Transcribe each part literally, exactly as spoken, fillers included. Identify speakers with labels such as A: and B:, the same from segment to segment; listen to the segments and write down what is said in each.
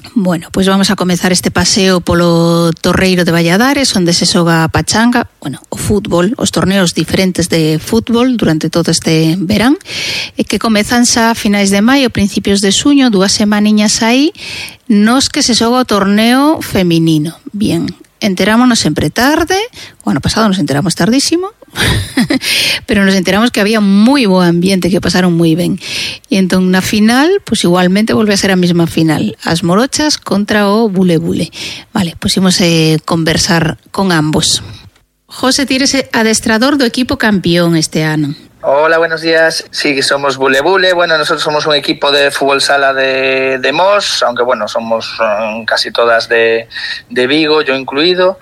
A: Bueno, pois pues vamos a comezar este paseo polo Torreiro de Valladares, onde se xoga a pachanga, bueno, o fútbol, os torneos diferentes de fútbol durante todo este verán, e que comezan xa a finais de maio, principios de suño, dúas semaniñas aí, nos que se xoga o torneo feminino. Bien, enterámonos sempre tarde, o ano pasado nos enteramos tardísimo, pero nos enteramos que había moi bo ambiente, que pasaron moi ben. E entón na final, pois igualmente volve a ser a mesma final, as Morochas contra o Bule Bule. Vale, pois imos eh, conversar con ambos. José, ti eres adestrador do equipo campeón este ano.
B: Hola, buenos días. Sí, somos Bule Bule. Bueno, nosotros somos un equipo de fútbol sala de, de Mos, aunque bueno, somos um, casi todas de, de Vigo, yo incluido.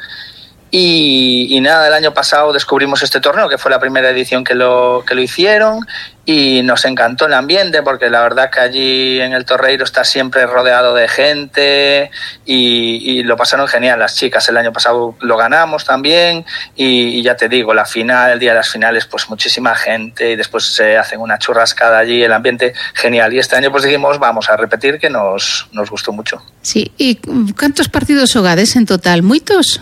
B: Y, y nada, el año pasado descubrimos este torneo, que fue la primera edición que lo, que lo hicieron, y nos encantó el ambiente, porque la verdad que allí en el Torreiro está siempre rodeado de gente, y, y lo pasaron genial las chicas. El año pasado lo ganamos también, y, y ya te digo, la final, el día de las finales, pues muchísima gente, y después se hacen una churrascada allí, el ambiente genial. Y este año pues dijimos, vamos a repetir, que nos, nos gustó mucho.
A: Sí, y ¿cantos partidos xogades en total? ¿Moitos?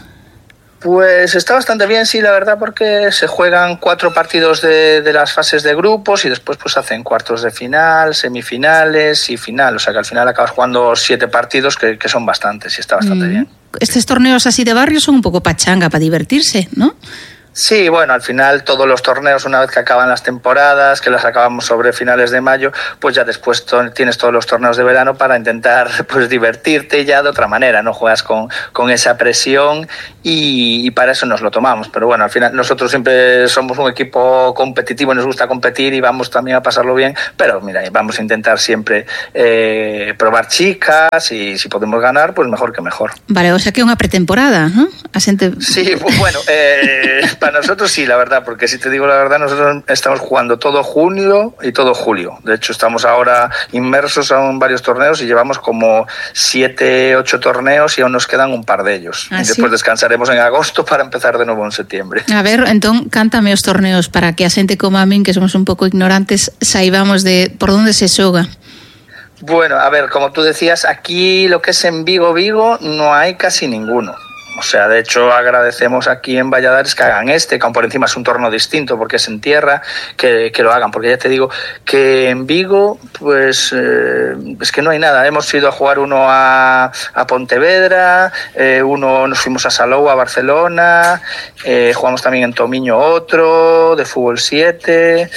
B: Pues está bastante bien, sí, la verdad, porque se juegan cuatro partidos de, de las fases de grupos y después pues hacen cuartos de final, semifinales y final. O sea que al final acabas jugando siete partidos, que, que son bastantes y está bastante mm. bien.
A: Estos torneos así de barrio son un poco pachanga para divertirse, ¿no?
B: Sí, bueno, al final todos los torneos, una vez que acaban las temporadas, que las acabamos sobre finales de mayo, pues ya después to- tienes todos los torneos de verano para intentar pues divertirte ya de otra manera, no juegas con, con esa presión y, y para eso nos lo tomamos. Pero bueno, al final nosotros siempre somos un equipo competitivo, nos gusta competir y vamos también a pasarlo bien, pero mira, vamos a intentar siempre eh, probar chicas y si podemos ganar, pues mejor que mejor.
A: Vale, o sea que unha pretemporada, ¿no? Asente...
B: Sí, pues bueno, eh, para nosotros sí, la verdad, porque si te digo la verdad, nosotros estamos jugando todo junio y todo julio. De hecho, estamos ahora inmersos en varios torneos y llevamos como siete, ocho torneos y aún nos quedan un par de ellos. ¿Ah, y después sí? Descansaremos en agosto para empezar de nuevo en septiembre.
A: A ver, entón, cántame os torneos para que a xente como a min, que somos un pouco ignorantes, saibamos de por onde se xoga.
B: Bueno, a ver, como tú decías, aquí lo que es en Vigo, Vigo, no hay casi ninguno. O sea, de hecho, agradecemos aquí en Valladares que hagan este, que aún por encima es un torneo distinto porque es en tierra, que, que lo hagan. Porque ya te digo que en Vigo, pues eh, es que no hay nada. Hemos ido a jugar uno a, a Pontevedra, eh, uno nos fuimos a Salou, a Barcelona, eh, jugamos también en Tomiño otro, de fútbol siete,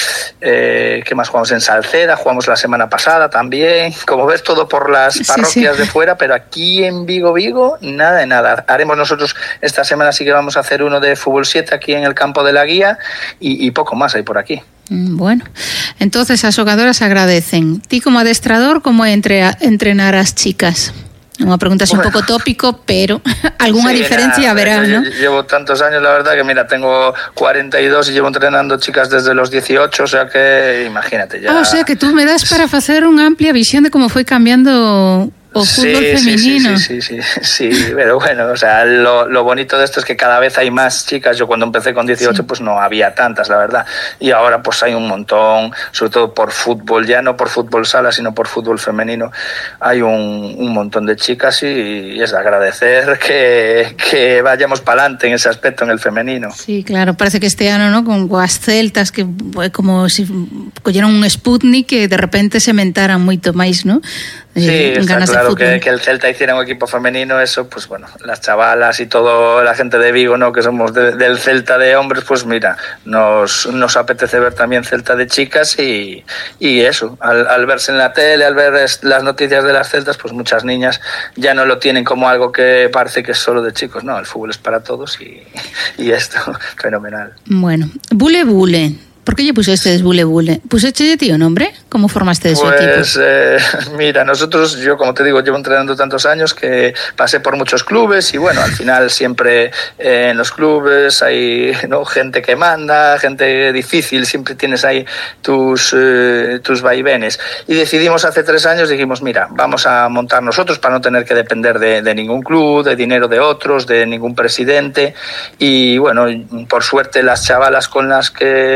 B: eh, ¿qué más jugamos? En Salceda, jugamos la semana pasada también. Como ves, todo por las parroquias sí, sí. de fuera, pero aquí en Vigo, Vigo, nada de nada. Haremos nosotros esta semana sí que vamos a hacer uno de fútbol siete aquí en el campo de la Guía y, y poco más hay por aquí.
A: Bueno, entonces as xogadoras agradecen. Ti como adestrador, como entre a, entrenar as chicas? Unha pregunta así bueno. un pouco tópico, pero algunha sí, diferencia haberá, ¿no?
B: Llevo tantos años, la verdad, que mira, tengo cuarenta y dos y llevo entrenando chicas desde los dieciocho, o sea que imagínate ya.
A: Ah, o sea que tú me das para facer unha amplia visión de como foi cambiando o fútbol
B: sí,
A: femenino.
B: Sí, sí, sí, sí, sí, pero bueno, o sea, lo, lo bonito de esto es que cada vez hay más chicas. Yo cuando empecé con dieciocho, sí. pues no había tantas, la verdad. Y ahora pues hay un montón, sobre todo por fútbol, ya no por fútbol sala, sino por fútbol femenino. Hay un, un montón de chicas y, y es de agradecer que, que vayamos para adelante en ese aspecto, en el femenino.
A: Sí, claro, parece que este ano, ¿no? Con as celtas, que como si colleron un Sputnik que de repente se mentaran moito máis, ¿no?
B: Sí, está claro que, que el Celta hiciera un equipo femenino, eso, pues bueno, las chavalas y toda la gente de Vigo, ¿no? Que somos de, del Celta de hombres, pues mira, nos, nos apetece ver también Celta de chicas y, y eso, al, al verse en la tele, al ver las noticias de las celtas, pues muchas niñas ya no lo tienen como algo que parece que es solo de chicos, no, el fútbol es para todos y, y esto, fenomenal.
A: Bueno, Bule Bule. ¿Por qué lle pusestes Bule Bule? ¿Puseche tío nombre? ¿Cómo formaste de su
B: pues,
A: equipo?
B: Pues eh, mira, nosotros, yo como te digo, llevo entrenando tantos años que pasé por muchos clubes y bueno, al final siempre eh, en los clubes hay, ¿no? gente que manda, gente difícil, siempre tienes ahí tus, eh, tus vaivenes. Y decidimos hace tres años, dijimos, mira, vamos a montar nosotros para no tener que depender de, de ningún club, de dinero de otros, de ningún presidente. Y bueno, por suerte las chavalas con las que estoy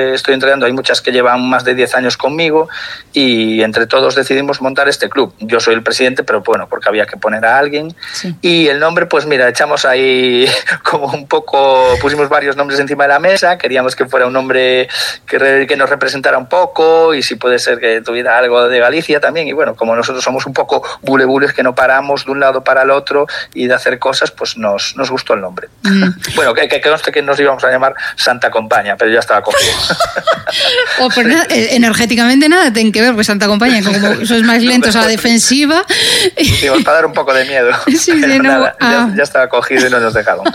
B: entrenando, hay muchas que llevan más de diez años conmigo y entre todos decidimos montar este club. Yo soy el presidente, pero bueno, porque había que poner a alguien. Sí. Y el nombre, pues mira, echamos ahí como un poco, pusimos varios nombres encima de la mesa, queríamos que fuera un nombre que, re, que nos representara un poco y si puede ser que tuviera algo de Galicia también. Y bueno, como nosotros somos un poco bulebules que no paramos de un lado para el otro y de hacer cosas, pues nos, nos gustó el nombre. Mm. Bueno, que, que conste que nos íbamos a llamar Santa Compaña, pero ya estaba cogido.
A: Oh, pues nada, energéticamente nada tiene que ver, pues Santa Compaña, como sois más lentos no, a la defensiva.
B: Sí, para dar un poco de miedo.
A: Sí, sí, no,
B: nada,
A: ah.
B: ya, ya estaba cogido y no nos dejaron.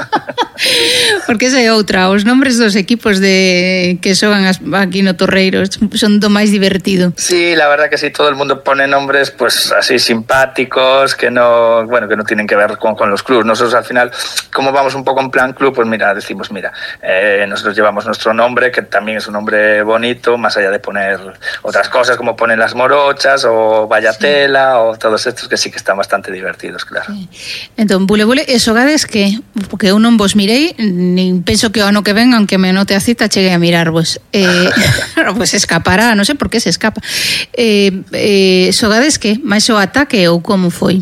A: Porque esa é outra, os nombres dos equipos de que xogan aquí no Torreiro son do máis divertido.
B: Sí, la verdad que sí, todo el mundo pone nombres pues así simpáticos, que no, bueno, que no tienen que ver con, con los clubes. Nosotros al final, como vamos un poco en plan club, pues mira, decimos, mira, eh, nosotros llevamos nuestro nombre, que también es un nombre bonito, más allá de poner otras cosas como ponen las morochas o Vallatela, sí, o todos estos que sí que están bastante divertidos, claro.
A: Sí. Entón, bule bule, e xogades que, porque eu non vos mirei, nin penso que o ano que ven, aunque me anote a cita, cheguei a mirarvos. Eh, pues escapará, non sei por que se escapa. Eh, eh, xogades que? Mais o ataque ou como foi?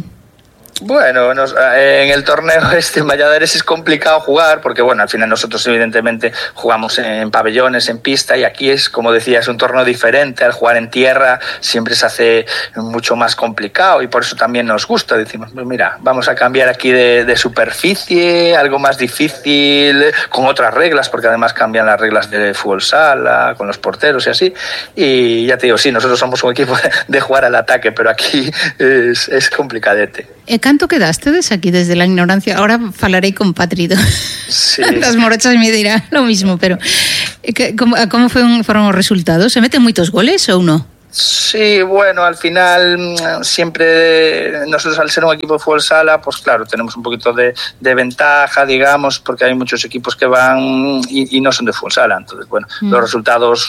B: Bueno, nos, en el torneo este en Valladares es complicado jugar porque, bueno, al final nosotros evidentemente jugamos en pabellones, en pista y aquí es, como decía, es un torneo diferente. Al jugar en tierra siempre se hace mucho más complicado y por eso también nos gusta. Decimos, pues mira, vamos a cambiar aquí de, de superficie, algo más difícil, con otras reglas, porque además cambian las reglas de fútbol sala, con los porteros y así. Y ya te digo, sí, nosotros somos un equipo de, de jugar al ataque, pero aquí es, es complicadete.
A: E canto quedastedes aquí desde la ignorancia? Ahora falarei con Patrido.
B: Sí.
A: Las morochas me dirán lo mismo, pero ¿cómo, cómo fueron, fueron os resultados? Se meten moitos goles ou non?
B: Sí, bueno, al final siempre nosotros al ser un equipo de fútbol sala, pues claro, tenemos un poquito de, de ventaja, digamos, porque hay muchos equipos que van y, y no son de fútbol sala. Entonces, bueno, mm. los resultados,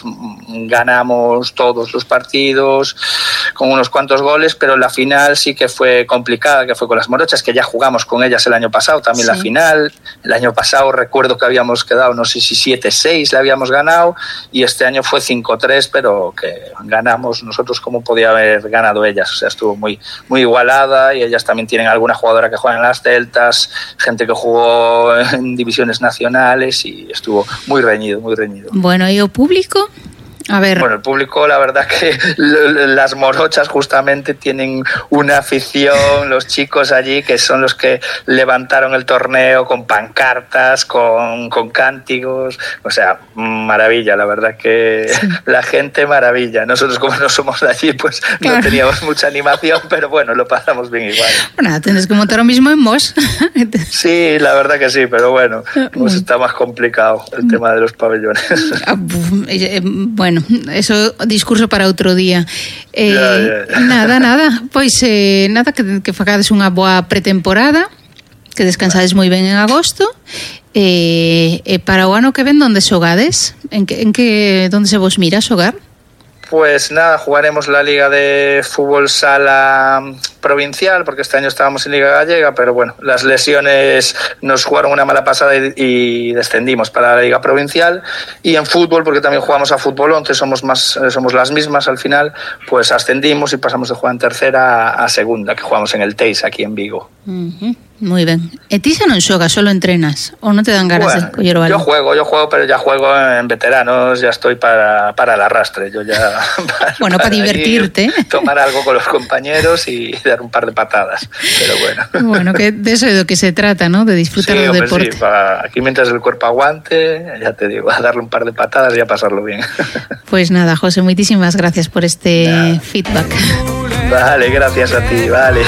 B: ganamos todos los partidos con unos cuantos goles, pero la final sí que fue complicada, que fue con las morochas, que ya jugamos con ellas el año pasado, también sí. La final. El año pasado recuerdo que habíamos quedado, no sé si siete seis le habíamos ganado, y este año fue cinco tres, pero que ganamos nosotros como podía haber ganado ellas. O sea, estuvo muy, muy igualada y ellas también tienen alguna jugadora que juega en las Celtas, gente que jugó en divisiones nacionales y estuvo muy reñido, muy reñido.
A: Bueno, ¿y el público? A ver.
B: Bueno, el público, la verdad que las morochas justamente tienen una afición, los chicos allí, que son los que levantaron el torneo con pancartas, con, con cánticos, o sea, maravilla, la verdad que sí. La gente maravilla. Nosotros como no somos de allí, pues claro, no teníamos mucha animación, pero bueno, lo pasamos bien igual.
A: Bueno, tienes que montar lo mismo en Mos.
B: Sí, la verdad que sí, pero bueno, pues está más complicado el tema de los pabellones.
A: Bueno, eso discurso para outro día. Eh, ya, ya. Nada, nada. Pois eh, nada, que, que facades unha boa pretemporada, que descansades moi ben en agosto. Eh, eh, para o ano que ven, onde xogades? En que, en que, onde se vos mira xogar?
B: Pues nada, jugaremos la Liga de Fútbol Sala provincial, porque este año estábamos en Liga Gallega, pero bueno, las lesiones nos jugaron una mala pasada y, y descendimos para la Liga Provincial. Y en fútbol, porque también jugamos a fútbol once, somos más, somos las mismas al final, pues ascendimos y pasamos de jugar en tercera a segunda, que jugamos en el Teis aquí en Vigo.
A: Uh-huh. Muy ben. E ti xa non xogas, solo entrenas? Ou non te dan ganas bueno, de coller o balón?
B: Yo juego, yo juego, pero ya juego en veteranos, ya estoy para, para el arrastre. Yo ya
A: para, bueno, para, para divertirte.
B: Ir, tomar algo con los compañeros y dar un par de patadas, pero bueno.
A: Bueno, que de eso es de lo que se trata, ¿no? De disfrutar
B: sí,
A: del
B: hombre,
A: deporte.
B: Sí, para, aquí mientras el cuerpo aguante, ya te digo, a darle un par de patadas y a pasarlo bien.
A: Pues nada, José, muchísimas gracias por este nada. feedback.
B: Vale, gracias a ti, vale.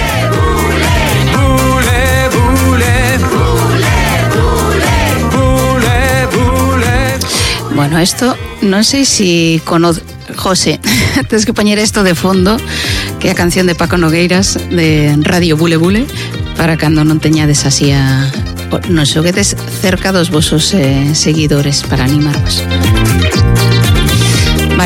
A: Bueno, esto non sei se conoce José, tens que poñer esto de fondo, que é a canción de Paco Nogueiras de Radio Bule Bule, para cando non teñades así a nos xoguetes cerca dos vosos eh, seguidores para animarvos. Vale.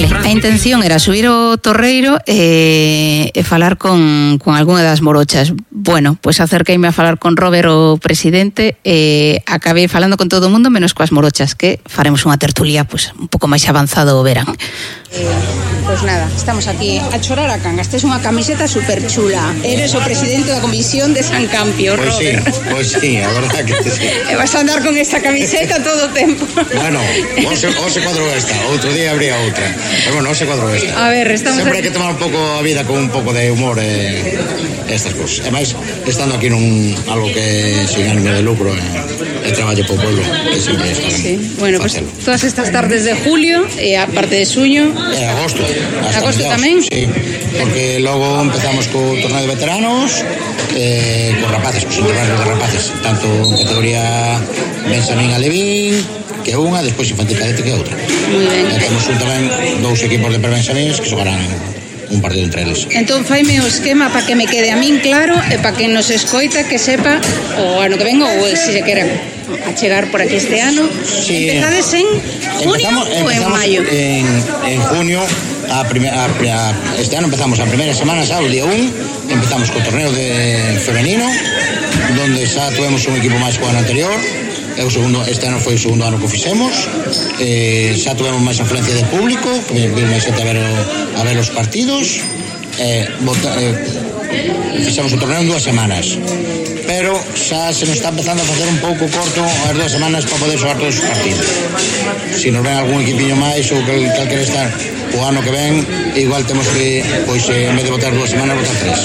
A: Vale, a intención era subir o torreiro e, e falar con, con algunha das morochas. Bueno, pois pues acerqueime a falar con Robert, o presidente, e acabei falando con todo o mundo menos coas morochas, que faremos unha tertulia pues, un pouco máis avanzado o verán.
C: Eh, pois pues nada, estamos aquí a chorar a canga. Esta é unha camiseta super chula. Eres o presidente da comisión de San Campio,
D: Robert. Pois pues sí, pois pues sí, a verdad que sí.
C: E vas a andar con esta camiseta todo o tempo.
D: Bueno, hoxe, hoxe cuadro esta, outro día habría outra. Pero bueno, hoxe cuadro esta.
C: A ver, estamos...
D: Sempre hai que tomar un pouco a vida con un pouco de humor e eh, estas cousas. E máis, estando aquí nun algo que sin ánimo de lucro e, e traballo po pueblo, que sempre está ben.
C: Sí. Bueno, pues todas estas tardes de julio e a parte de suño...
D: E agosto.
C: Agosto tamén?
D: Sí, porque logo empezamos co torneo de veteranos, eh, con rapaces, cos intervalos de rapaces, tanto en categoría Benjamín Alevín, que unha, despois infantil cadete que outra.
C: Moi ben.
D: E temos un tamén dous equipos de prebenxamíns que xogarán un partido entre eles.
C: Entón faime o esquema para que me quede a min claro e para que nos escoita que sepa o ano que vengo ou se se queren a chegar por aquí este ano.
D: Sí,
C: empezades en junio
D: empezamos,
C: ou en
D: empezamos
C: maio?
D: En, en junio, a primer, a, a, este ano empezamos a primeira semana, sábado, día un, empezamos co torneo de femenino, donde xa tuvemos un equipo máis co ano anterior. É o segundo, este ano foi o segundo ano que o fixemos. Eh, xa tuvemos máis influencia de público, que viu máis xente a ver, a ver os partidos. Eh, vota, eh, fixemos o torneo en dúas semanas, pero xa se nos está empezando a facer un pouco corto as dúas semanas para poder xogar todos os partidos. Se nos ven algún equipiño máis ou que calquera estar o ano que ven, igual temos que, pois, en vez de votar dúas semanas, votar tres.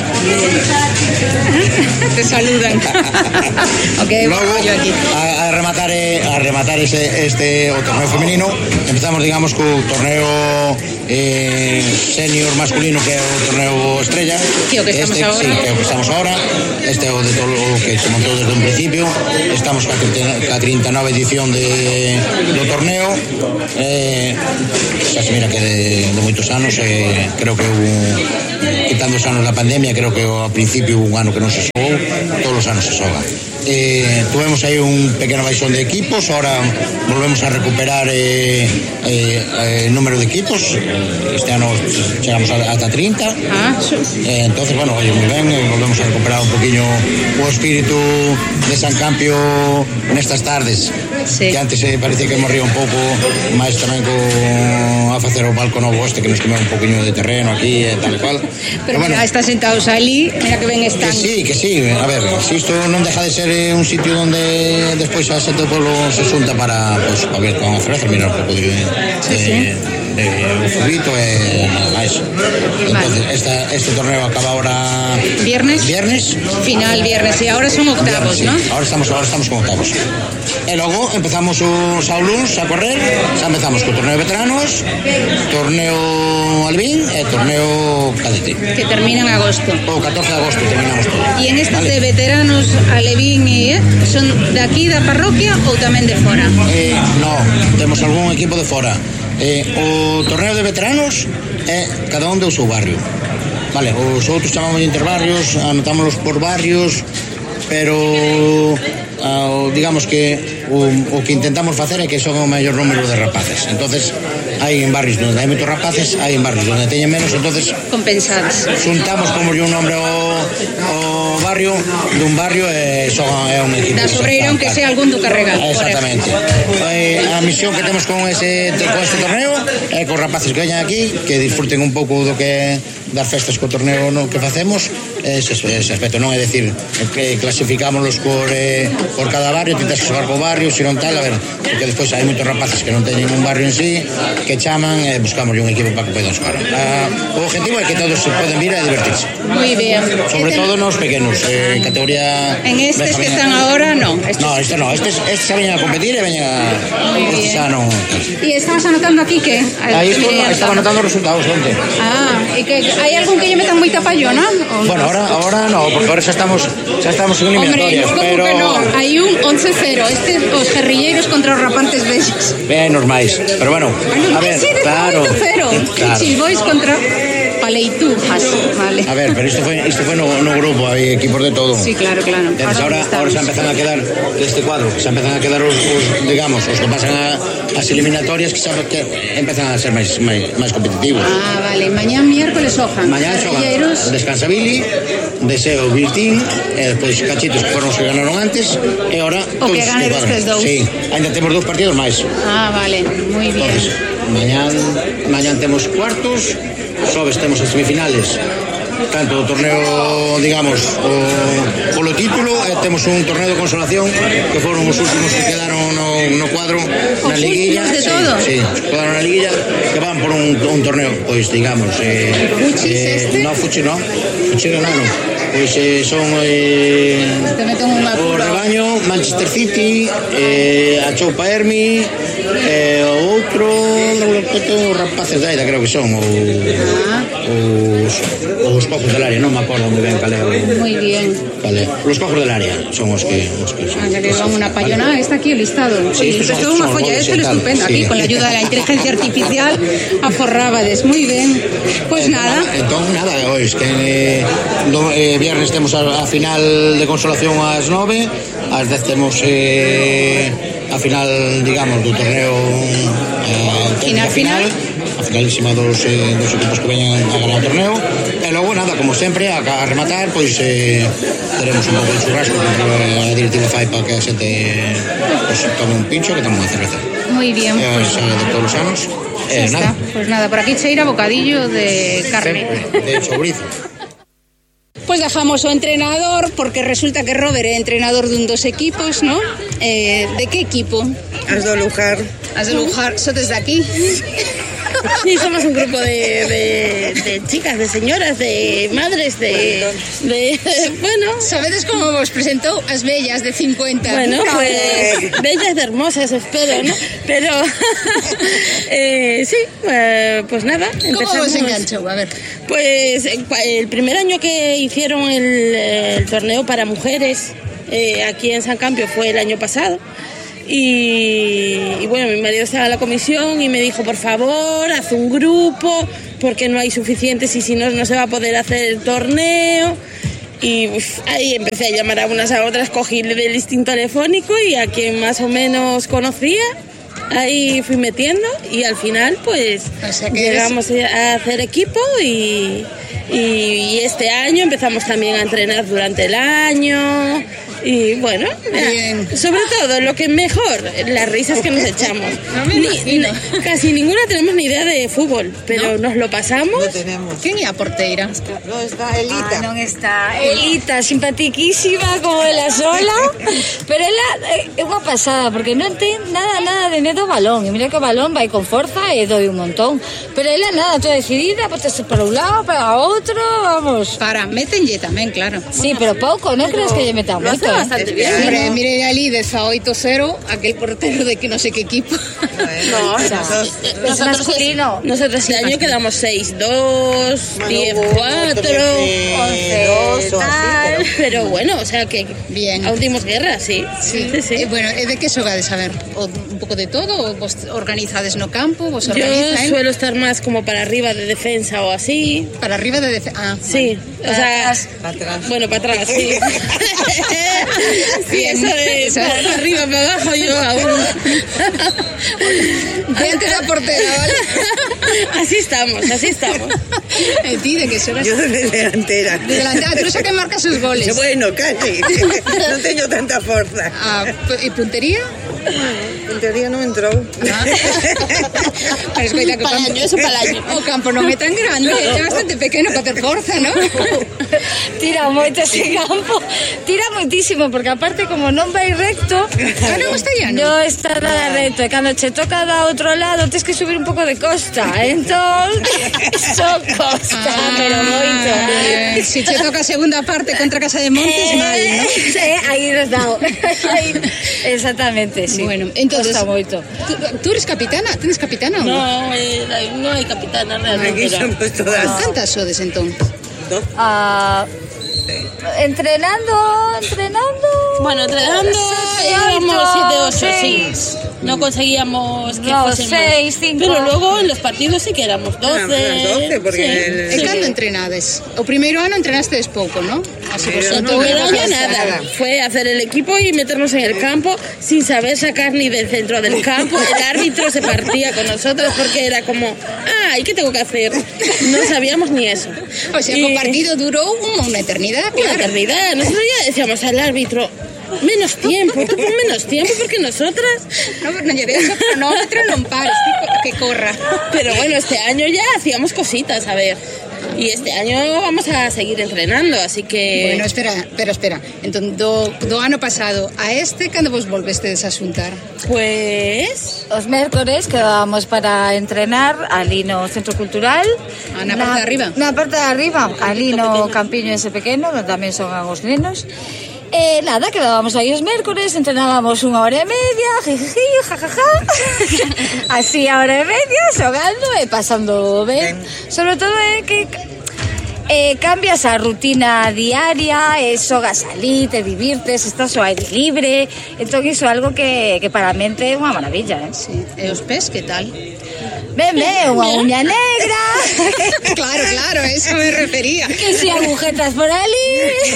C: Te saludan. Okay,
D: logo,
C: yo aquí.
D: A, a rematar, a rematar ese, este o torneo femenino, empezamos, digamos, co torneo eh, senior masculino, que é o torneo estrella.
C: Sí, o que estamos
D: este,
C: agora.
D: Sí, que é o que estamos ahora. Este é o de todo o que se montou desde un principio. Estamos ca trinta e nove edición de, do torneo. Eh, xa se mira que de, de moitos anos, eh, creo que hubo, quitando os anos da pandemia, creo que ao principio hubo un ano que non se xogou, todos os anos se xoga. Eh, tuvemos aí un pequeno baixón de equipos, ahora volvemos a recuperar eh, eh, eh, número de equipos. Este ano chegamos ata trinta.
C: Ah,
D: eh, entonces, bueno, oye, moi ben, eh, volvemos a recuperar un poquinho o espírito de San Campio nestas tardes,
C: sí.
D: Que antes eh, parecía que morría un pouco, máis tamén co a facer o palco novo este, que nos comeu un poquinho de terreno aquí e tal e cual.
C: Pero, Pero bueno, mira, están sentados ali, mira que ben están.
D: Que sí, que sí, a ver, si isto non deja de ser un sitio donde despois a xente do pueblo se xunta para, pues, para ver con a cerveza, mirar un pouco de,
C: sí,
D: de,
C: sí.
D: de, de fubito e nada máis. Entonces, vale. esta, este torneo acaba ahora
C: viernes.
D: Viernes.
C: Final viernes e ahora son octavos,
D: viernes,
C: ¿no?
D: Sí. Ahora estamos, ahora estamos con octavos. E logo empezamos os sauluns a correr, xa empezamos co torneo de veteranos, torneo Albín e torneo cadete.
C: Que termina en agosto.
D: O catorce de agosto terminamos todo.
C: E en estes, vale, de veteranos Alevín e eh, son de aquí da parroquia ou tamén de fora?
D: Eh, no, temos algún equipo de fora. Eh, o torneo de veteranos é cada un do seu barrio. Vale, os outros chamamos de interbarrios, anotámonos por barrios, pero uh, digamos que o, o que intentamos facer é que son o maior número de rapaces. Entonces, hai en barrios onde hai moitos rapaces, hai en barrios onde teñen menos, entonces
C: compensados.
D: Xuntamos como un nombre o, o barrio dun barrio e son é un equipo.
C: Da Sobreira, aunque sea algún do Carregal.
D: Exactamente. Eh, a misión que temos con ese con este torneo é que os rapaces que veñan aquí, que disfruten un pouco do que das festas co torneo no que facemos, ese, ese aspecto, non é decir que clasificámonos por, eh, por cada barrio, tentas que xogar co barrio, se non tal, a ver, porque despois hai moitos rapaces que non teñen un barrio en sí, que chaman e eh, buscamos un equipo para que podan xogar. Ah, o objetivo é que todos se poden vir a divertirse.
C: Moi ben.
D: Sobre todo nos pequenos, eh, en categoría...
C: En estes que están agora, non?
D: Estes... No, estes no, estes, estes xa veñen a competir e veñen a... Estes xa non...
C: E estabas anotando aquí que...
D: Aí estou, estaba anotando os resultados, onte.
C: Ah, e que hai algún que lle metan moita fallona?
D: Bueno, ahora, ahora no, porque ahora xa estamos, xa estamos en eliminatorias.
C: Hombre,
D: pero...
C: que no? Hai un once cero, este os guerrilleiros contra os rapantes vellos.
D: Ben, normais, pero bueno, a ver,
C: sí,
D: claro.
C: oito cero,
D: claro.
C: Chilbois contra... Paleitujas, vale.
D: A ver, pero isto foi, isto foi no, no grupo, hai equipos de todo.
C: Sí, claro, claro.
D: Entonces, ahora, ahora xa empezan a quedar este cuadro, xa empezan a quedar os, os digamos, os que pasan a, as eliminatorias que sabe que empezan a ser máis, máis, máis competitivos.
C: Ah, vale, mañá miércoles xojan.
D: Mañá xojan Descansa Billy, Deseo Virtín, e despois Cachitos que foron os que ganaron antes, e ahora
C: o que gane destes dous.
D: Sí, ainda temos dous partidos máis.
C: Ah, vale, moi bien.
D: Entonces, mañán, mañán temos cuartos, xoves temos as semifinales, tanto o torneo, digamos, o, polo título, e temos un torneo de consolación que foron os últimos que quedaron no, no cuadro na liguilla.
C: De
D: sí,
C: todo.
D: sí, quedaron na liguilla que van por un, un torneo, pois digamos, eh,
C: Fuchis
D: eh,
C: este?
D: No, Fuchi no, Fuchi ganaron. Pois eh, son eh, o Rebaño, Manchester City, eh, a Choupa Hermi, eh, o outro, os rapaces da Aida, creo que son, ou
C: ah.
D: os, os cojos del área, non me acordo moi ben cal é o...
C: Moi bien.
D: Vale, os cojos del área son os que... Os que son,
C: ah, ya que van una payonada, vale. Está aquí el listado.
D: Sí,
C: Oye, esto es una folla, esto es estupendo. Aquí, sí. Con la ayuda de la inteligencia artificial, aforrábades. Muy bien. Pues
D: eh,
C: nada.
D: Entón, nada, es que eh, do, eh, viernes temos a, a final de consolación ás nove, ás dez temos eh, a final, digamos, do torneo eh,
C: final, final.
D: A finalísima dos, eh, dos equipos que veñan a ganar o torneo. E logo, nada, como sempre, a, a rematar, pois eh, teremos un pouco de churrasco que a directiva fai para que a xente pues, tome un pincho, que tome unha cerveza.
C: Moi bien.
D: É pues, a de todos os anos.
C: Eh, nada. Pues nada, por aquí cheira bocadillo de carne.
D: Sempre, de chourizo.
C: Pues dejamos o entrenador, porque resulta que Robert é entrenador dun dos equipos, ¿no? Eh, de que equipo?
E: As do Lujar.
C: As do Lujar, sodes de aquí?
E: Sí, somos un grupo de, de, de chicas, de señoras, de madres, de, de, de... Bueno...
C: ¿Sabedes cómo vos presentou as bellas de cincuenta?
E: Bueno, pues... bellas de hermosas, espero, ¿no? Pero... eh, sí, eh, pues nada...
C: ¿Cómo vos enganchou? A ver...
E: Pues el primer año que hicieron el, el torneo para mujeres eh, aquí en San Campio fue el año pasado. Y, y bueno, mi marido estaba en la comisión y me dijo, por favor, haz un grupo porque no hay suficientes y si no, no se va a poder hacer el torneo. Y uf, ahí empecé a llamar a unas a otras, cogí el listín telefónico y a quien más o menos conocía, ahí fui metiendo y al final pues
C: o sea que
E: llegamos
C: eres...
E: a hacer equipo y, y, y este año empezamos también a entrenar durante el año. Y bueno,
C: bien.
E: Sobre todo lo que mejor, las risas que nos echamos.
C: No me
E: ni, ni, casi ninguna tenemos ni idea de fútbol, pero ¿no? Nos lo pasamos.
F: No tenemos.
C: ¿Quién é a porteira?
F: No está Elita.
G: Ah, non está Elita, simpatiquísima como ela sola, pero ela é unha pasada porque non ten nada, nada de medo ao balón. E mira que o balón vai con forza e doi un montón. Pero ela nada, toda decidida, botase para un lado, para outro, vamos.
C: Para, métenlle tamén, claro.
G: Sí, pero pouco, non crees que lle meta moito?
E: Bastante bien.
C: Hombre, mire ali dezaoito cero, aquel portero de que no sé qué equipo.
E: No,
G: o sea,
E: nosotros,
G: es masculino.
E: Nosotros este año quedamos seis dos, diez cuatro,
G: once dos,
E: tal. Pero bueno, o sea que
C: bien.
E: Aún dimos guerra, sí.
C: Sí, sí, sí. Eh, bueno, ¿de qué xogades? A ver, o un pouco de todo, o vos organizades no campo, vos organizan?
E: Yo suelo estar más como para arriba de defensa o así.
C: Para arriba de defensa. Ah,
E: sí,
C: vale.
E: O sea,
F: para atrás.
E: Bueno, para atrás, sí. Sí, eso de para arriba, para abajo, yo aún.
C: Diante la portera, ¿vale?
E: Así estamos, así estamos.
C: ¿Y ti de qué xogas?
F: Yo de delantera.
C: De delantera, tú xa que marcas os goles.
F: Bueno, casi. Non teño tanta forza.
C: Ah, e puntería?
F: En teoría non entrou.
C: Ah. Pero escoita que o campo,
E: eso palaño.
C: O campo non é tan grande, é bastante pequeno para ter forza, ¿no?
G: Tira moito ese campo. Tira moitísimo, porque aparte como non vai recto,
C: ah, non está llano.
G: Non está nada recto, e cando che toca da outro lado tens que subir un pouco de costa, entón son costa, ah, pero moito.
C: Eh, si che toca a segunda parte contra Casa de Montes,
G: eh,
C: mal, ¿no?
G: Sí, aí nos dao. Exactamente, sí.
C: Bueno, entonces,
G: costa moito.
C: ¿Tú, tú eres capitana? ¿Tienes capitana o no?
E: No, eh, no hay capitana realmente.
F: Aquí son pues todas.
C: ¿Cantas sodes entón?
F: Dos.
G: Ah, entrenando, entrenando.
E: Bueno, entrenando
G: Sí,
E: llevamos
G: oito,
E: siete, ocho, sí.
G: seis.
E: no conseguíamos que
G: Dos,
E: fuesen más.
G: seis, cinco.
E: Pero luego en los partidos sí que éramos doce.
F: Ah, doce, porque
E: Sí.
F: el-
C: E cando entrenades? O primeiro ano entrenastes pouco, non? Así
F: Pero
C: pues,
E: El
F: no,
E: primer
F: no,
E: año
F: no,
E: nada,
F: nada.
E: fue hacer el equipo y meternos en el campo sin saber sacar ni del centro del campo. El árbitro se partía con nosotros porque era como, ah, ¿y qué tengo que hacer? No sabíamos ni eso.
C: O sea,
E: Y-
C: que o partido durou unha eternidad,
E: Una
C: claro.
E: eternidad. Nosotros ya decíamos al árbitro, menos tiempo, tú pon menos tiempo porque nosotras...
C: No, non lle deus o cronómetro, non pares, que, que corra.
E: Pero bueno, este año ya hacíamos cositas, a ver. Y este año vamos a seguir entrenando, así que...
C: Bueno, espera, pero espera. Entón, do, do ano pasado a este, cando vos volvestedes a xuntar?
E: Pues...
G: Os mércores quedábamos para entrenar ali no Centro Cultural.
C: Ah, na parte de arriba?
G: Na parte de arriba, ali no campiño ese pequeno, onde tamén son os nenos. Eh, nada, quedábamos aí os mércores, entrenábamos unha hora e media, jijiji, jajaja, así a hora e media, xogando e pasando ben. Sobre todo é que eh, cambias a rutina diaria, e xogas ali, te divirtes, estás ao aire libre, entón iso é algo que, que para a mente é unha maravilla, eh?
C: Sí. E os pés, que tal?
G: Ben, ben, unha uña negra,
C: Claro, claro, a eso me refería.
G: que si agujetas por ali,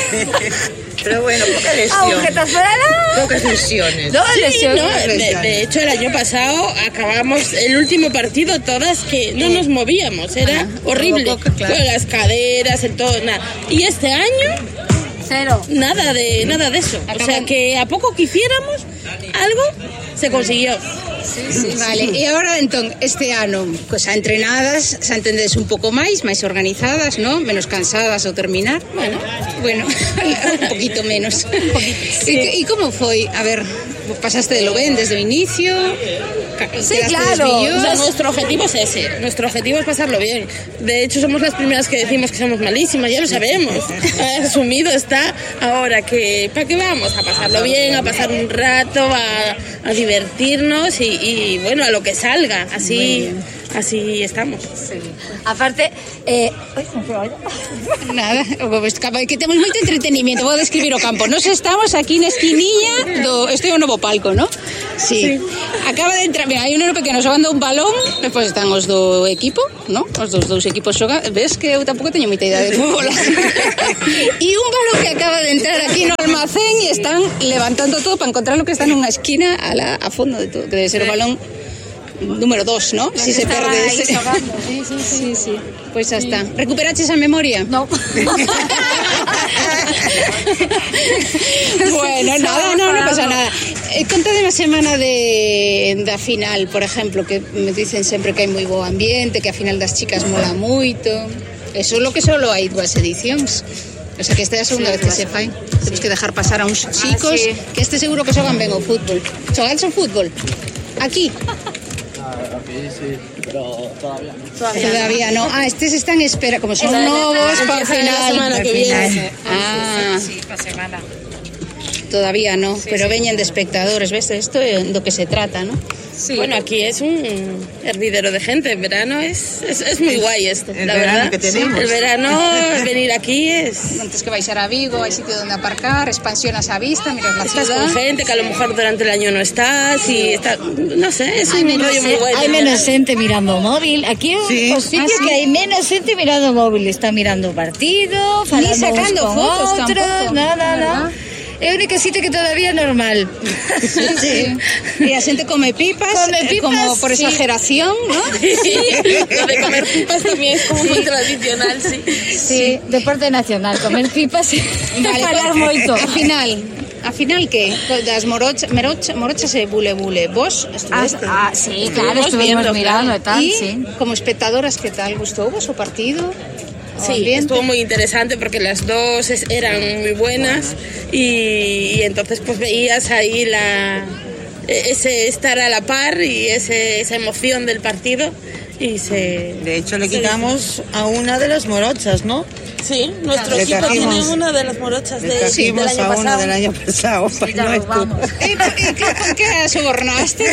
F: Pero bueno, poca lesión.
G: agujetas por alá.
F: Pocas lesiones.
G: No,
E: Sí,
G: lesiones.
E: no, de, de hecho el año pasado acabamos el último partido todas que no nos movíamos, era horrible,
C: poco, claro.
E: con las caderas, el todo, nada. Y este año
G: Cero.
E: nada de nada de eso, o sea que a poco que hiciéramos algo se consiguió.
C: Vale, e agora, entón, este ano, pues, a entrenadas, xa entendedes un pouco máis, máis organizadas, ¿no? Menos cansadas ao terminar. Bueno, bueno, un poquito menos. E, e como foi? A ver, pasaste de lo ben desde o inicio? Ca-
G: Sí,
C: quedaste
G: claro.
C: desvíos?
E: O sea, nuestro objetivo es ese, nuestro objetivo es pasarlo bien. De hecho, somos las primeras que decimos que somos malísimas, ya lo sabemos. Asumido está ahora que, ¿para qué vamos? A pasarlo bien, a pasar un rato, a, a divertirnos y, y, bueno, a lo que salga. Así, así estamos.
G: Aparte, eh, ai, non sei, olha.
C: Nada, pues, capa- que temos moito entretenimiento. Vou describir o campo. Nos estamos aquí na esquiniña do... Este é o novo palco, ¿no? Sí. Acaba de entrar... Mira, hai un neno pequeno xogando un balón, despois están os do equipo, ¿no? Os dos dous equipos xogando. Ves que eu tampouco teño moita idea de fútbol. E un balón que acaba de entrar aquí no almacén e están levantando todo para encontrar lo que está nunha esquina a, la, a fondo de todo, que debe ser o balón número dos, ¿no? Si se
G: Estaban
C: perde
G: aí
C: ese.
G: xogando, sí, sí, sí.
C: Sí, sí. Pois xa está. Recuperaches a memoria?
G: No.
C: Bueno, nada, no, no pasa nada. Eh, contade a semana de da final, por exemplo, que me dicen sempre que hai moi bo ambiente, que a final das chicas mola moito. Eso é lo que solo hai dúas edicións. O sea que esta é a segunda vez que se fai. Temos que dejar pasar a uns chicos
G: sí.
C: que este seguro que xogan ben o fútbol. Xogades o fútbol? Aquí? Todavía no. Ah, estes están en espera, como son novos, para o
E: Empieza la
C: final.
E: semana que viene.
C: Ah,
G: Sí, pa semana.
C: todavía no, pero veñen de espectadores, ves? Esto é do que se trata, ¿no?
G: Sí.
E: Bueno, aquí es un hervidero de gente. En verano es, es, es muy guay esto,
F: El
E: la
F: verano
E: verdad.
F: que tenemos.
E: El verano, venir aquí es...
C: Antes que vais a Vigo, hay sitio donde aparcar, expansionas a vista, miras la
E: Estás
C: ciudad.
E: con gente que a lo mejor durante el año no estás y está, no sé, es
G: Hai
E: un
G: menos,
E: rollo muy guay.
G: hai menos xente mirando o móvil. Aquí é
F: Sí.
G: o sitio que hai menos xente mirando o móvil. Está mirando o partido, falando
C: sacando
G: uns con
C: fotos
G: outros,
C: tampouco.
G: nada, nada. É o único sitio que todavía é normal.
C: Sí. Y la gente come pipas,
G: Come
C: eh,
G: pipas,
C: como por
G: sí.
C: exageración, ¿no?
E: Sí, lo de comer pipas también es como muy tradicional, sí.
G: Sí, deporte nacional, comer pipas e
C: Vale,
G: falar
C: pues,
G: moito.
C: A final, a final que das morochas, merocha, morochas e bule bule. Vos
G: Ah,
C: estuveste.
G: ah, sí, claro,
E: Estuvimos
G: estuvimos
E: viendo,
G: mirando e tal,
C: y
G: sí.
C: como espectadoras, ¿qué tal? ¿Gustó vos o partido? ¿O
E: Sí,
C: ambiente?
E: estuvo muy interesante porque las dos es- eran muy buenas y, y entonces pues veías ahí la ese estar a la par y ese, esa emoción del partido y se...
F: De hecho, le quitamos a una de las morochas, ¿no?
E: Sí, nuestro
F: Le
E: equipo
F: trajimos-
E: tiene una de las morochas
F: Le
E: de, sí, del
F: trajimos
E: año
F: a una
E: pasado.
F: del año pasado.
G: Sí, ya nos vamos.
A: ¿Y, y qué, con qué sobornaste?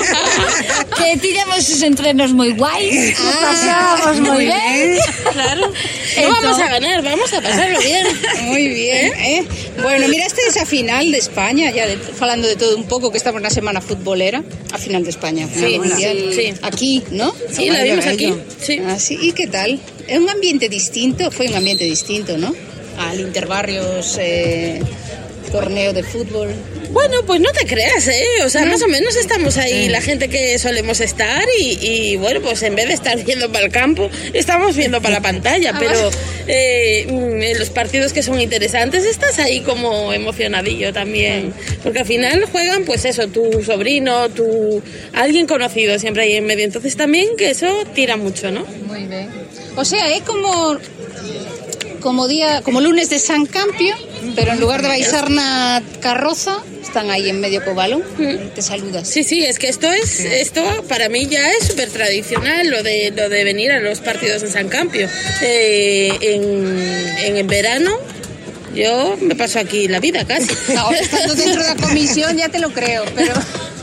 G: Que teníamos sus entrenos muy guays, nos pasábamos muy bien.
E: Claro. No
G: Entonces-
E: vamos a ganar, vamos a pasarlo bien.
A: Muy bien, ¿eh? Bueno, miraste esa final de España, ya de, falando de todo un pouco, que estamos na semana futbolera, a final de España, a final
E: Sí,
A: mundial.
E: sí.
A: Aquí, ¿no?
E: Sí, la vimos aquí. Sí.
A: Ah, sí. ¿Y qué tal? ¿Es un ambiente distinto? Fue un ambiente distinto, ¿no? Al Interbarrios eh, torneo de fútbol.
E: Bueno, pues no te creas, ¿eh? O sea, más o menos estamos ahí la gente que solemos estar y, y, bueno, pues en vez de estar viendo para el campo, estamos viendo para la pantalla, pero eh, en los partidos que son interesantes estás ahí como emocionadillo también, porque al final juegan, pues eso, tu sobrino, tu alguien conocido siempre ahí en medio, entonces también que eso tira mucho, ¿no?
A: Muy bien. O sea, é como como día, como lunes de San Campio, pero en lugar de baixar na carroza, están aí en medio co balón, te saludas.
E: Sí, sí, es que esto es esto para mí ya es súper tradicional, lo de lo de venir a los partidos en San Campio. Eh, en, en verano yo me paso aquí la vida casi.
A: No, estando dentro da comisión ya te lo creo, pero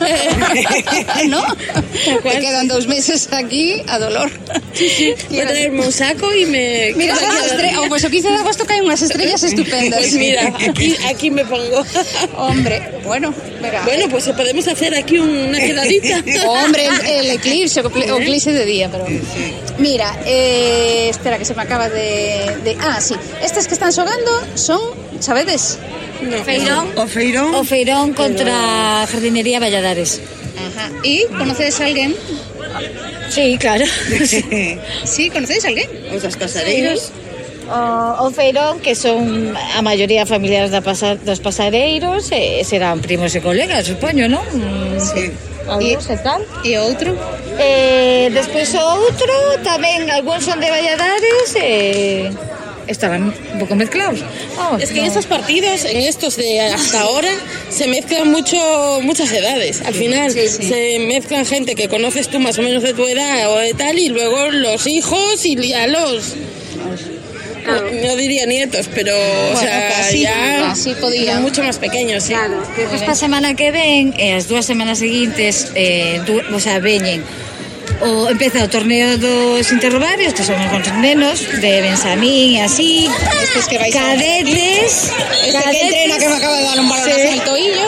A: ¿no? Te quedan dos meses aquí a dolor.
E: Voy a traerme un saco y me...
A: Mira,
E: quedo aquí
A: las
E: a
A: estre-
E: dormir.
A: oh, pues o quince de agosto caen unas estrellas estupendas.
E: Pues mira, aquí, aquí me pongo.
A: Hombre, bueno, verá.
E: Bueno, pues podemos hacer aquí una quedadita.
A: Hombre, el, el eclipse, o cle- o eclipse de día, pero... Mira, eh, espera que se me acaba de, de... Ah, sí, estas que están xogando son, sabedes?
E: No.
G: Feirón.
F: O Feirón.
G: O Feirón contra Jardinería Valladares.
A: Ajá. ¿Y conocedes a alguén?
G: Sí, claro.
A: Sí, conocedes a alguén?
F: Os das casareiros.
G: O, o Feirón, que son a maioría familiares da pasa, dos pasareiros, e serán primos e colegas, supoño, non?
F: Sí.
G: Algúns e tal.
A: E outro?
G: Eh, despois o outro, tamén algúns son de Valladares e estarán un pouco mezclados. Vamos,
E: Es que en
G: no.
E: estos partidos, en estos de hasta ahora, se mezclan mucho muchas edades. Al final se mezclan gente que conoces tú más o menos de tu edad o de tal, y luego los hijos y ya los... No diría nietos, pero o
A: Bueno,
E: sea,
A: casi,
E: ya
A: casi podía.
E: mucho más pequeños, sí.
G: Claro, despois pa semana que ven e as dúas semanas seguintes eh, du, o sea, veñen o empeza o torneo dos interrobarios, que son os nenos de Bensamín e así,
A: Estes que vais a-
G: cadetes
A: Este que entrena que me acaba de dar un balonazo en el toillo.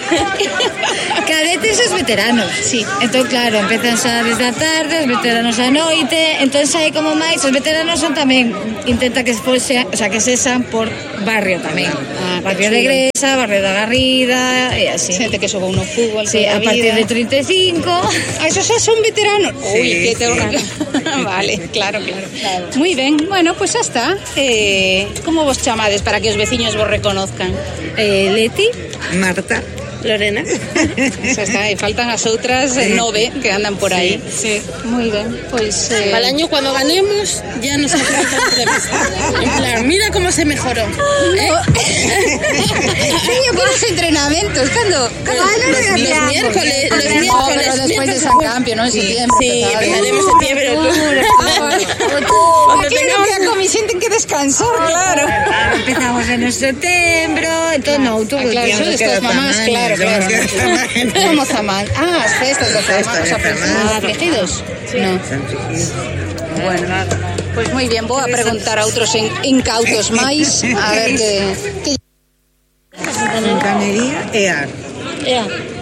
G: cadetes e os veteranos. Sí. Entón, claro, empezan xa desde a tarde, os veteranos a noite, entón xa hai como máis, os veteranos son tamén, intenta que fose, o sea, que sexan por barrio tamén.
A: Ah,
G: Barrio
A: que
G: de
A: chulo.
G: Gresa, barrio da Garrida, e así.
A: Xente que xogou no fútbol
G: Sí,
A: toda
G: a partir
A: vida.
G: de treinta e cinco.
A: Ah, esos xa son veteranos. Uy,
F: Sí,
A: que te
F: sí.
A: Vale, claro, claro. Muy ben, bueno, pues xa está. Eh, como vos chamades para que os veciños vos reconozcan?
G: Eh, Leti,
F: Marta.
E: Lorena.
A: Xa está, e faltan as outras eh, nove que andan por aí.
E: Sí.
A: Muy ben, pois... Eh,
E: Para el año cuando ganemos ya nos hace falta entrevista. En plan, mira cómo se mejoró. ¿Eh?
A: Teño que os entrenamentos, cando? Cando?
E: Los, los miércoles, los
A: No,
E: miércoles.
A: pero despois de
E: miércoles
A: San Campio, non? En septiembre.
E: Sí,
A: empezades.
E: empezaremos en septiembre, octubre.
A: Aquí non que a comisión ten que descansar, claro.
G: empezamos en setembro, entón no, outubro.
A: Ah, claro,
G: tío,
A: son
G: nos
A: estas
G: queda
A: mamás,
G: tamaño,
A: claro,
G: nos
A: claro.
G: queda tamaño.
A: Como Zamán. Ah, as festas do Zamán.
F: Festas
A: Os
F: de
A: afligidos.
F: Zamán.
A: afligidos? No. Bueno, pois moi bien, vou a preguntar a outros en, incautos máis, a ver que... que...
F: Fontanería e ar.
E: Ea,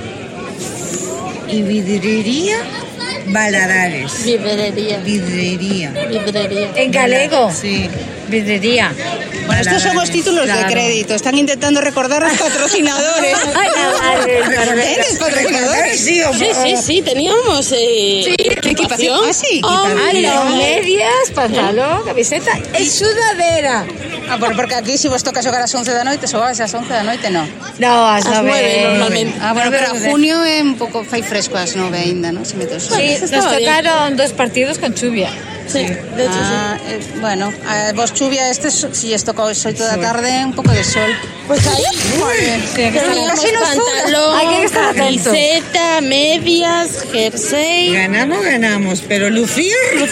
F: E vidrería Valadares.
E: librería,
F: Vidrería.
E: librería.
G: En galego,
F: Sí.
G: vidrería.
A: Bueno, estos son os títulos de
G: Claro.
A: crédito. Están intentando recordar os patrocinadores.
G: Ay, no, vale, vale, vale.
A: ¿Tienes patrocinadores?
F: Sí, o-
E: Sí, sí, sí, teníamos eh,
A: Equipación. Ah, sí.
G: Ay, no, medias, pantalón, camiseta e sudadera.
A: Ah, bueno, porque aquí si vos toca xogar ás once da noite, xogabas ás once da noite, no.
G: No, as
E: As
G: nove.
E: nueve, normalmente.
A: Ah, bueno, pero a junio é un pouco fai fresco ás nove aínda, non? Se metes.
G: Sí, nos
E: Estaba bien.
G: tocaron dos partidos con chuvia.
E: Sí, de hecho
C: ah,
E: sí.
C: eh, bueno, a vos chuvia este, si esto soy toda tarde, un poco de sol.
E: Pues ahí,
C: que
E: teníamos
C: casi no suda.
E: pantalón,
G: Hay que estar atento.
E: camiseta, medias, jersey.
F: Ganamos, ganamos, pero lucir...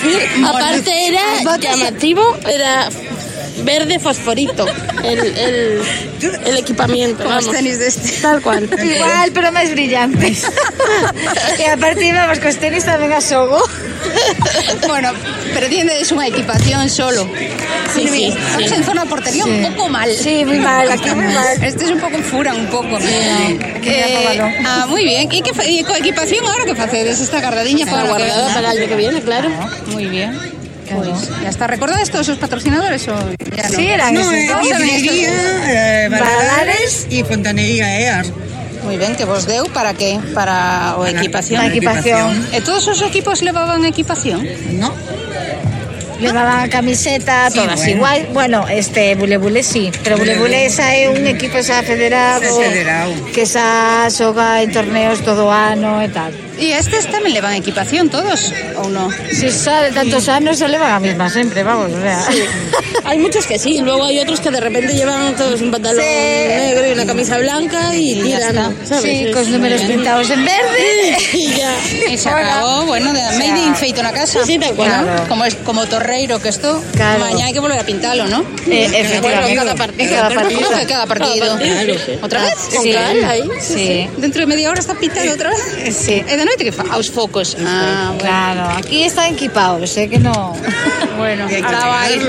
E: Aparte era llamativo, era verde fosforito el, el, el equipamiento.
C: Como los
E: Vamos.
C: tenis de este.
E: Tal cual.
G: Igual, pero máis brillantes. E aparte vamos cos tenis tamén a xogo.
C: Bueno, pero tienes unha equipación solo.
E: Sí, sí,
C: Estamos
E: sí.
C: en zona portería un poco mal.
G: Sí, muy mal, aquí muy mal.
C: Este es un poco fura, un poco. Eh, ah, muy bien. ¿Y qué fa- y con equipación ahora que facedes? Esta guardadiña
E: Para
C: para lo que
E: guardada
C: venga?
E: para el año que viene, claro.
C: Muy bien. Pues ya está. ¿Recordáis todos sus patrocinadores o ya no?
G: Sí, eran
F: No,
G: esos
F: eh,
G: dos.
F: vidriería, eh, Valadares y Fontanería E A R.
C: Muy bien, que vos deu para qué? Para o equipación.
G: Para equipación.
C: ¿E todos os equipos levaban equipación?
F: No,
G: Levaban a camiseta,
F: Sí,
G: todas
F: bueno.
G: igual. Bueno, este, Bule Bule sí, pero Bule Bule esa é un equipo xa federado,
F: Xa federado.
G: que xa xoga en torneos todo o ano e tal.
C: ¿Y estes tamén levan equipación todos ou no?
G: Si xa de tantos anos se levan a mesma sempre, vamos, o sea.
E: Hay muchos que sí, luego hay otros que de repente llevan todos un pantalón
G: Sí.
E: negro y una camisa blanca y
C: Y ya
E: tiran,
C: está.
E: ¿sabes?
G: Sí,
E: Es
G: cos
E: muy
G: números
E: bien.
G: pintados en verde.
E: Y ya.
C: Y se acabó, bueno, de made in feito na casa.
E: Sí, sí, tal cual.
C: Bueno, como es como torreiro que esto,
G: Claro.
C: mañana hay que volver a pintarlo, ¿no?
G: Eh,
E: Bueno,
G: efectivamente.
E: cada partido.
G: En cada
C: Pero
G: partido.
C: ¿cómo que cada partido? ¿Otra vez?
E: Con
G: Sí.
E: cal, ahí.
G: Sí.
C: Dentro de media hora está pintado outra vez?
G: Sí.
C: E de noite que fa? Aos focos. Ah, bueno.
G: Claro, aquí están equipados, sé que no.
C: Bueno,
F: hay que
C: ahora va a ir.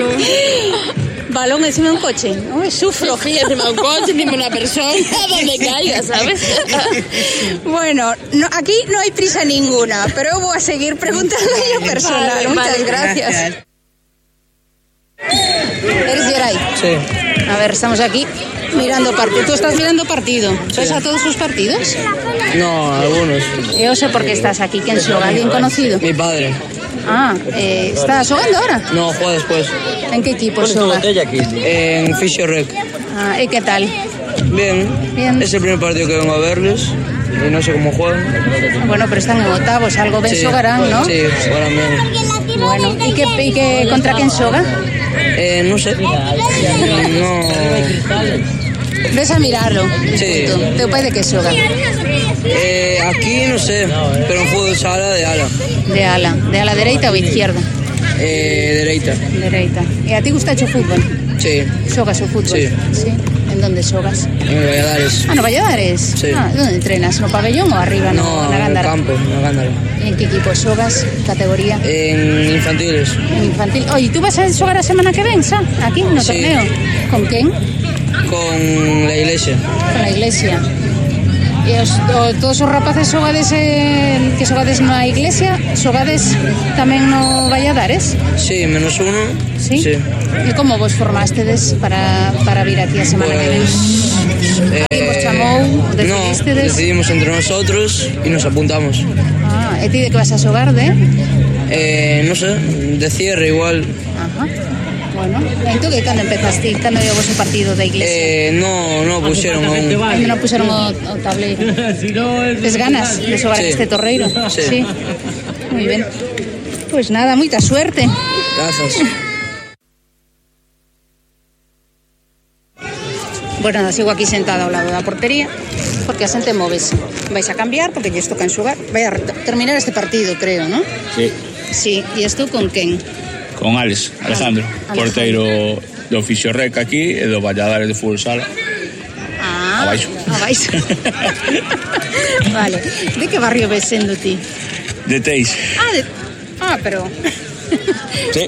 C: Balón encima de un coche. Uy, sufro.
E: Sofía encima de un coche, encima de una persona, donde caiga, ¿sabes?
C: Bueno, no, aquí no hay prisa ninguna, pero eu vou a seguir preguntando yo personal.
E: Vale,
C: Muchas
E: vale.
C: gracias.
F: Gracias.
C: ¿Eres Geray?
H: Sí.
C: A ver, estamos aquí mirando partido. ¿Tú estás mirando partido? ¿Ves a todos sus partidos?
H: No, algunos.
C: Yo sé por qué estás aquí. ¿Quién xoga? ¿Alguien conocido?
H: Mi padre.
C: Ah, eh, ¿estás jugando ahora?
H: No, juega después.
C: ¿En qué equipo xoga?
H: En Fisio Rec.
C: Ah, ¿y qué tal?
H: Bien.
C: Bien.
H: Es el primer partido que vengo a verles. Y no sé cómo juegan.
C: Bueno, pero están en octavos, algo ben xogarán, ¿no?
H: Sí, jugarán bien.
C: Bueno, ¿y qué, y qué contra quién xoga?
H: Eh, no sé. No.
C: Ves a mirarlo.
H: Sí.
C: Punto. Teu pai de que xoga?
H: Eh, aquí no sé, pero en fútbol sala de ala.
C: De ala. De ala dereita ou izquierda?
H: Eh, dereita.
C: Dereita. E a ti gusta o fútbol?
H: Sí,
C: Xogas o fútbol?
H: Sí.
C: Sí. En donde xogas?
H: en el Valladares.
C: Ah, no Valladares?
H: Sí.
C: Ah, onde entrenas? No pabellón ou arriba no,
H: No,
C: na
H: en el
C: Gándara?
H: campo, en la Gándara.
C: E en que equipo xogas? Categoría?
H: En infantiles.
C: En infantil. Oye, tú vas a xogar a semana que ven, xa? Aquí, no
H: Sí.
C: torneo? Con quen?
H: Con la iglesia.
C: Con la iglesia. E os, o, todos os rapaces xogades eh, que xogades na iglesia, xogades tamén no Valladares?
H: Sí, menos uno.
C: Sí?
H: Sí.
C: E como vos formástedes para, para vir aquí a semana que ven?
H: Pues.
C: Alguén vos chamou?
H: No,
C: Decidistedes?
H: decidimos entre nosotros y nos apuntamos.
C: Ah, e ti de que vas a xogar, de?
H: Eh, no sé, de cierre igual.
C: Ajá. Bueno, e tú que cando empezaste? Cando dio vos o partido da iglesia?
H: Eh, no, no pusieron aún.
C: Ainda non puxeron o, o tableiro. Tes ganas de xogar
H: Sí.
C: en este torreiro?
H: Sí.
C: Muy ben. Pois pues nada, moita suerte.
H: Gracias.
C: Bueno, nada, sigo aquí sentada ao lado da portería porque a xente móvese. Vais a cambiar porque lles tocan xogar. Vai a re- terminar este partido, creo, ¿no?
I: Sí,
C: Sí, e estou con quen?
I: con Alex, Alejandro,
C: Alejandro.
I: porteiro do Fisio Rec aquí e do Valladares de Fútbol Sala.
C: Ah,
I: Abaixo.
C: Abaixo. Vale. De que barrio ves sendo ti?
I: De Teis.
C: Ah, de... ah, pero...
I: Sí.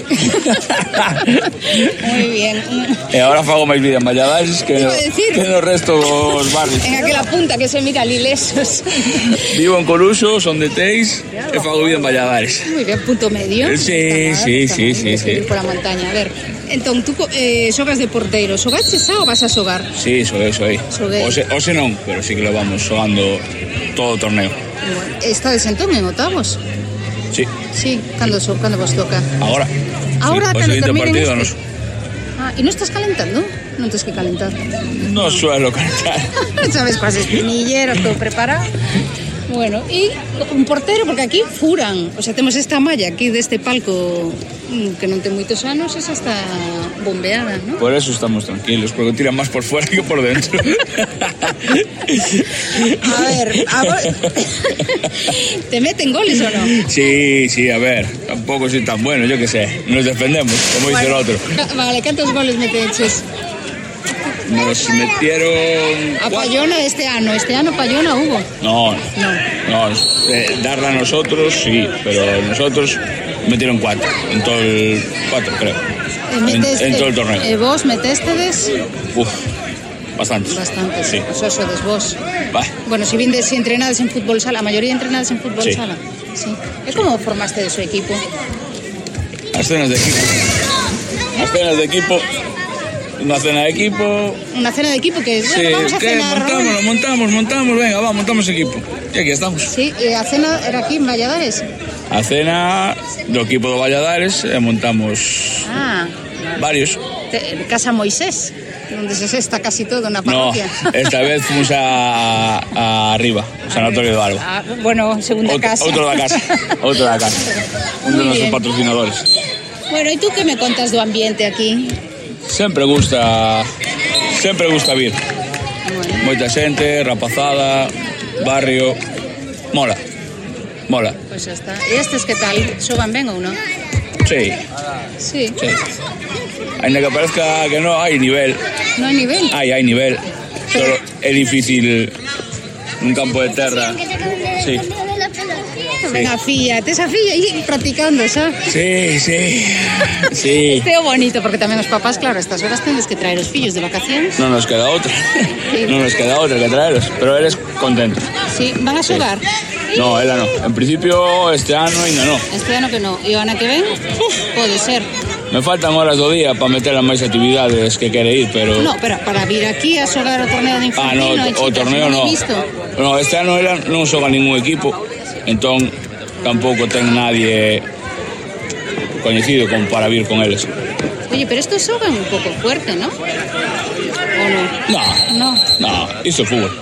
C: Muy bien.
I: E agora fago máis vida en Valladares que no,
C: Iba a decir.
I: que no resto dos barrios.
C: En aquela punta que se mira ali lesos.
I: Vivo en Coruso, son de Teis e fago vida en Valladares.
C: Muy bien, punto medio.
I: Sí,
C: Está nada,
I: sí,
C: está
I: sí,
C: moi
I: sí,
C: ben,
I: sí.
C: seguir por a montaña. A ver, entón, tú eh, xogas de porteiro. Xogaste xa ou vas a xogar?
I: Sí, soy, soy.
C: Xoguei.
I: Ose, ose non, pero sí que lo vamos xogando todo o torneo.
C: Estades entón en octavos?
I: Sí,
C: Sí, cando, so, cando vos toca?
I: agora.
C: Ahora,
I: sí, o
C: cando
I: seguinte
C: terminen
I: partido
C: este?
I: nos,
C: Ah, e non estás calentando? Non tens que calentar.
I: no suelo calentar.
C: Sabes, coas espinilleras, todo preparado. Bueno, e un portero, porque aquí furan. O sea, temos esta malla aquí deste palco que non ten moitos anos, esa está bombeada, non?
I: Por eso estamos tranquilos, porque tiran máis por fuera que por dentro.
C: A ver, a vos... ¿te meten goles o no?
I: Sí, sí, a ver, tampouco soy tan bueno, yo que sé, nos defendemos, como dice el
C: Bueno,
I: otro.
C: Vale, ¿cantos goles meteches?
I: Nos metieron...
C: A Payona este ano, este ano Payona hubo.
I: No,
C: No.
I: no, eh, darla a nosotros, sí, pero nosotros metieron cuatro, en todo el... cuatro, creo,
C: E
I: en,
C: meteste-
I: en todo el torneo.
C: E vos metéstedes
I: Uf, bastantes.
C: bastantes,
I: Sí.
C: os sodes vos.
I: Va.
C: Bueno, si vindes si entrenades en fútbol sala, a maioría entrenadas en fútbol
I: Sí.
C: sala. Sí. E como formaste de su equipo?
I: Las cenas de equipo. Las cenas de equipo. Una cena de equipo.
C: Una cena de equipo que
I: Sí,
C: bueno, vamos a
I: que
C: cenar.
I: montamos, montamos, montamos, venga, va, montamos equipo. Y aquí estamos.
C: Sí, e a cena era aquí en Valladares.
I: A cena do equipo do Valladares e montamos
C: Ah,
I: varios.
C: te, Casa Moisés, donde se está casi todo na
I: No,
C: parroquia.
I: esta vez fuimos a, a arriba, o Sanatorio do Alba.
C: Ah, bueno, segunda
I: Outro,
C: casa.
I: outro da casa, outro da casa. Un de
C: Muy
I: nosos
C: bien.
I: patrocinadores.
C: Bueno, e tú que me contas do ambiente aquí?
I: Sempre gusta, sempre gusta vir. Moita xente, rapazada, barrio, mola, mola.
C: Pois xa está. E estes que tal? Xogan ben ou non?
I: Sí,
C: Sí.
I: sí. Ainda que parezca que no, hai nivel.
C: Non hai nivel?
I: Hai, hai nivel. Solo é difícil un campo de terra. Sí.
C: Venga, filla, tes a filla aí practicando, xa?
I: Sí, sí. Sí.
C: Este é o bonito, porque tamén os papás, claro, a estas horas tendes que traer os fillos de vacacións.
I: Non nos queda outra. Non nos queda outra que traeros. Pero eres contento.
C: Sí, van a xogar?
I: No, ela no. En principio, este ano ainda no.
C: Este ano que non. E o ano que ven? Pode ser.
I: Me faltan horas do día para meter a máis actividades que quere ir, pero...
C: No, pero para vir aquí a xogar o torneo de
I: Ah,
C: infantil,
I: no,
C: hai
I: o
C: chicas,
I: torneo
C: non
I: no.
C: he visto.
I: No, este ano ela non xoga ningún equipo, entón tampouco ten nadie coñecido como para vir con eles.
C: Oye, pero estos xogan un pouco fuerte, ¿no? ¿O no?
I: No,
C: No.
I: no, isto é fútbol.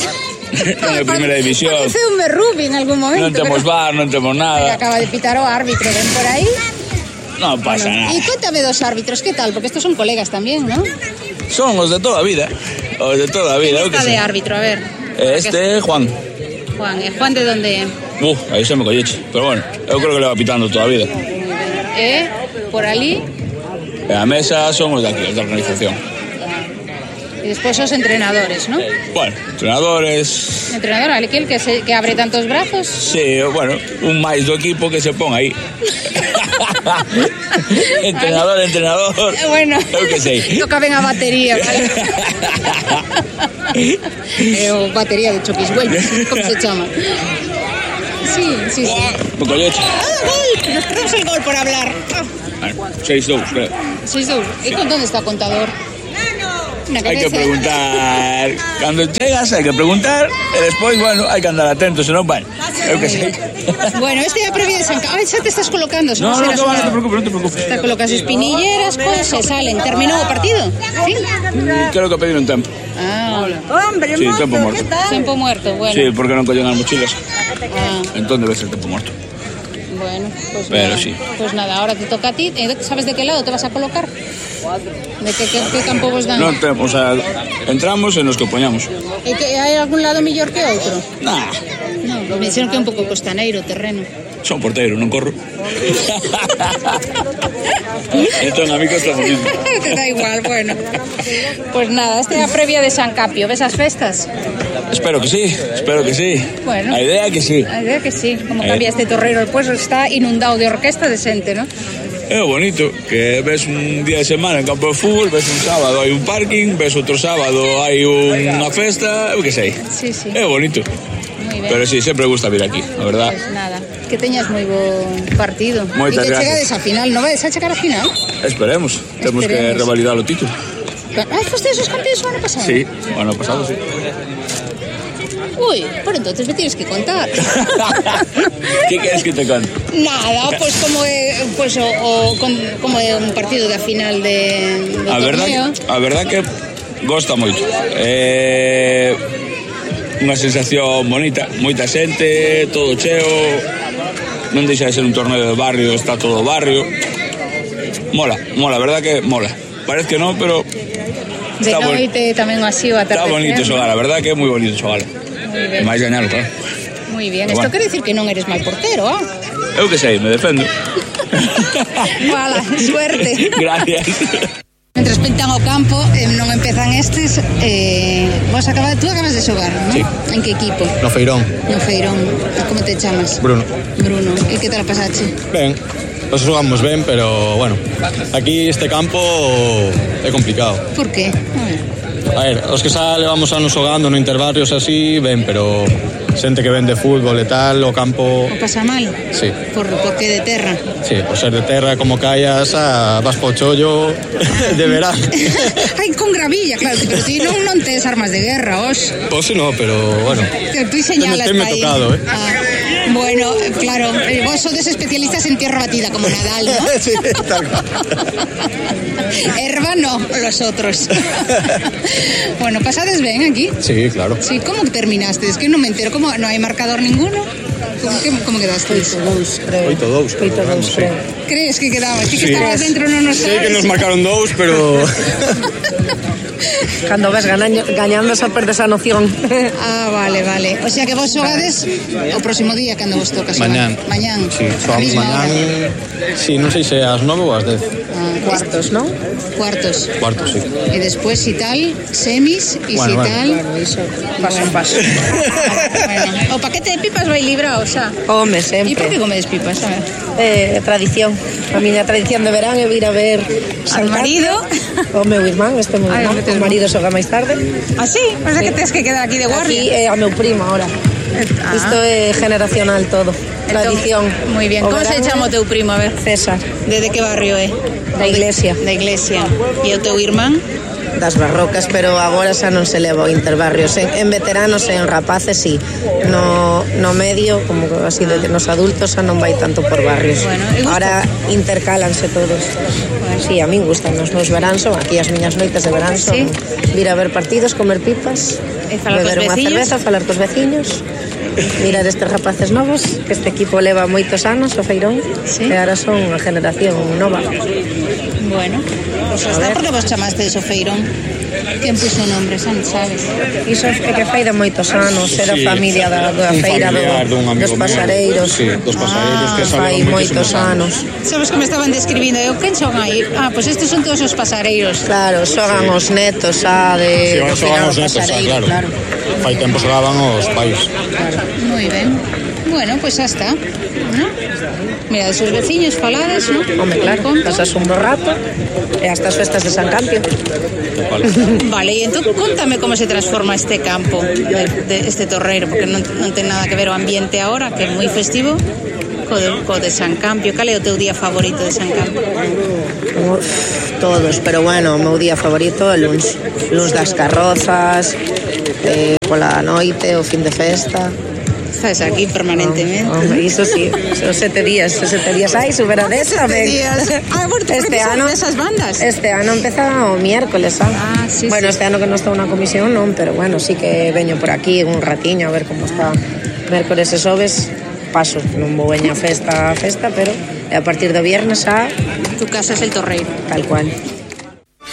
I: Non é primeira división.
C: Parece un merrubi en algún momento.
I: Non temos
C: pero...
I: bar, non temos
C: Que
I: nada.
C: acaba de pitar o árbitro, ven por aí.
I: Non pasa nada.
C: Y cuéntame dos árbitros, ¿qué tal? Porque estos son colegas también, ¿no?
I: Son os de toda a vida. Os de toda a vida, eu que
C: Está de
I: sei.
C: árbitro, a ver.
I: Este é Juan.
C: Juan, ¿eh? Juan de dónde?
I: Uf, aí se me colleche. Pero bueno, eu creo que le va pitando toda a vida.
C: ¿Eh? Por ali.
I: E a mesa son os de aquí, os da organización.
C: Y después os entrenadores, ¿no?
I: Bueno, entrenadores...
C: Entrenador, aquel que, se, que abre tantos brazos.
I: Sí, bueno, un máis do equipo que se pon aí. entrenador, entrenador.
C: Eh, Bueno,
I: Eu que sei.
C: toca ben a batería, vale? eh, o batería de Choquiswell, como se chama. Sí, sí, sí.
I: Me colleche.
C: ¡Ah, gol! Nos perdemos el gol por hablar. Ah,
I: seis dos, creo.
C: sí, sí. ¿Y con dónde está el contador? Una
I: Hai que
C: cabeza.
I: preguntar. Cando chegas hai que preguntar e despois, bueno, hai que andar atento, senón, bueno, eu que sei.
C: Bueno, este é a previa de San Carlos. Ay, xa te estás colocando.
I: No, no, no, no te preocupes, no te preocupes.
C: Te colocas espinilleras, pues se salen. ¿Terminó o partido? Sí.
I: Creo que pediron tempo.
C: Ah,
F: Hombre,
I: Sí, tempo morto.
C: tiempo muerto, bueno.
I: Sí, porque non collen as mochilas.
C: Ah,
I: Entón debe ser tempo morto.
C: bueno, pues
I: Pero
C: nada.
I: sí.
C: Pues nada, ahora te toca a ti. Eh, ¿Sabes de qué lado te vas a colocar? ¿De qué, qué, qué campo vos dan?
I: Non temos, o sea, entramos e nos que poñamos.
C: ¿Y que hai algún lado mellor que outro?
I: Nah,
C: No, me dixeron que é un pouco costaneiro o terreno.
I: son porteiro, non corro. entón a mí costa o mismo.
C: Te da igual, bueno. Pues nada, esta é a previa de San Capio. Ves as festas?
I: Espero que sí, espero que sí.
C: Bueno.
I: A idea é que sí.
C: A idea que sí. Como
I: Eh.
C: cambia este torreiro, pues está inundado de orquesta de xente, ¿no?
I: É bonito que ves un día de semana en campo de fútbol, ves un sábado hai un parking, ves outro sábado hai unha festa, eu que sei.
C: Sí, sí.
I: É bonito.
C: Muy bien.
I: Pero sí, sempre gusta vir aquí, a verdad.
C: Pues nada, que teñas moi bo partido.
I: Moitas
C: e que
I: gracias.
C: chegades a final, non vais a chegar a final?
I: Esperemos, temos que
C: Esperemos.
I: revalidar o título.
C: Ai, foste esos campeones o ano pasado?
I: Sí, o ano pasado sí.
C: Uy, pero entonces me tienes que contar.
I: ¿Qué quieres que te conte?
C: Nada, pues como é, pues, o, o, con- como é un partido da final de, do
I: A verdad,
C: torneo.
I: a verdad que gosta moito. É unha sensación bonita, moita xente, todo cheo. Non deixa de ser un torneo de barrio, está todo o barrio. mola, mola, verdad que mola. Parece que no, pero
A: de noite tamén así o atardecer.
I: Está bonito xogar, a verdad que é moi bonito xogar. E máis gañar, claro.
A: Moi bien, isto quere dicir que non eres mal portero, ah?
I: Eu que sei, me defendo.
A: Vala, suerte.
I: Gracias.
C: Mentres pintan o campo, eh, non empezan estes, eh, vos acabas, tú acabas de xogar, non?
J: Sí.
C: En que equipo?
J: No Feirón.
C: No Feirón. Como te chamas?
J: Bruno.
C: Bruno. E que tal pasache?
J: Ben, nos xogamos ben, pero, bueno, aquí este campo é complicado.
C: Por qué? A ver.
J: A ver, os que xa levamos anos xogando no interbarrios así, ben, pero xente que ven de fútbol e tal, o campo...
C: O pasa mal?
J: Sí.
C: Por, por que de terra?
J: Sí, por ser de terra, como callas, a, vas po chollo de verán.
C: Ai, con gravilla, claro, pero ti non, non tes armas de guerra, os.
J: Pois no, pero, bueno...
C: Que tú señalas
J: pa aí. Tocado, eh?
C: Ah, bueno, claro, vos sodes especialistas en tierra batida, como Nadal, ¿no?
J: Sí, tal cual.
C: Herba no, los otros. Bueno, pasades ben aquí?
J: Sí, claro.
C: Sí, ¿cómo terminaste? Es que non me entero, ¿cómo no hai marcador ninguno? ¿Cómo, que, cómo quedasteis?
J: oito dous, creo. oito dous, creo.
C: Crees que quedabas? Sí, que
J: sí,
C: estabas dentro, non nos sabes.
J: Sí, que nos marcaron dous, pero...
K: Cando ves gañando, gañando xa perdes a noción.
C: Ah, vale, vale. O sea que vos xogades o próximo día cando vos toca xogar.
J: Mañán.
C: Mañán.
J: Sí, xogamos mañán. Sí, non sei se ás nove ou ás dez.
C: Ah,
K: cuartos, non?
C: Cuartos.
J: Cuartos, sí.
C: E despois, si tal, semis, e
J: bueno,
C: si
J: bueno.
C: tal...
K: Bueno, iso, paso a paso.
C: Bueno, o paquete de pipas vai librado, xa.
K: Home, sempre.
C: E por que comedes pipas, a ver?
K: Eh, tradición. A miña tradición de verán é vir a ver
C: al marido.
K: O meu irmán, este meu irmán. O marido xoga máis tarde.
C: Ah, sí? Mas sí. Que tens que quedar aquí de guardia?
K: Aquí é a meu primo ahora. Ah. Isto é generacional todo. Tradición.
C: Muy bien. Como se chama o teu primo, a ver?
K: César.
C: De, de que barrio é?
K: Da Iglesia.
C: Da Iglesia. E o teu irmán?
K: Das Barrocas, pero agora xa non se leva o interbarrios. En, en veteranos e en rapaces, sí. No, no medio, como así de nos adultos, xa non vai tanto por barrios.
C: Bueno,
K: ahora intercálanse todos. Bueno. Sí, a min gustan os meus verán, son aquí as miñas noites de verán, son ¿sí? vir a ver partidos, comer pipas, beber unha cerveza, falar cos veciños, mirar estes rapaces novos, que este equipo leva moitos anos, o Feirón, ¿sí? E ahora son a generación nova.
C: Bueno, pues hasta porque vos chamasteis o Feirón. Quen puso o nombre, xa non sabes?
K: Iso é que fai de moitos anos, era sí, familia da, da feira do, dos pasareiros.
J: Sí, dos pasareiros ah, que
K: fai moitos anos.
C: Sabes que me estaban describindo, eu quen xogan aí? Ah, pois pues estes son todos os pasareiros.
K: Claro, xogan sí. os netos xa de
J: sí, do final os netos, pasareiro, claro. claro. Fai tempo xogaban os pais.
C: Claro, moi ben. Bueno, pois pues xa está, ¿no? Mira, de sus veciños falades, ¿no?
K: Home, claro, pasas un bo rato e hasta as festas de San Campio.
C: Vale, vale, e entón contame como se transforma este campo, de, de este torreiro, porque non, non ten nada que ver o ambiente ahora, que é moi festivo, co de, co de San Campio. Cal é o teu día favorito de San Campio?
K: Uf, todos, pero bueno, o meu día favorito é luns. Luns das carrozas, eh, pola noite, o fin de festa.
C: Estás aquí permanentemente.
K: Oh, oh, iso sí, son sete días, son sete días. Ai, supera desa,
C: ben. Ah, bueno, este ano esas bandas.
K: Este ano empeza o miércoles, ah.
C: Ah, sí,
K: bueno,
C: sí.
K: Este ano que non estou na comisión, non, pero bueno, sí que veño por aquí un ratiño a ver como está mércoles e xoves. Paso, non vou veña a festa a festa, pero a partir do viernes xa...
C: Tu casa es el torreiro.
K: Tal cual.